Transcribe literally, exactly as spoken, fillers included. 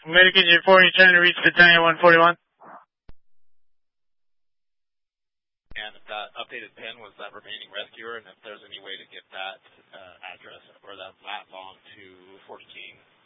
Medic Engine four, you're trying to reach Battalion one forty-one. And if that updated pin was that remaining rescuer, and if there's any way to get that uh, address or that lat long to Fort King.